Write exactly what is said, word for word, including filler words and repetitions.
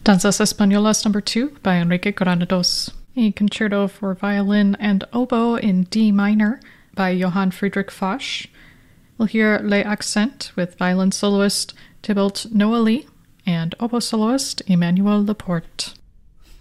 Danzas Españolas number two by Enrique Granados. A concerto for violin and oboe in D minor by Johann Friedrich Foch. We'll hear Les Accents with violin soloist Thibault Noilly and oboe soloist Emmanuel Laporte.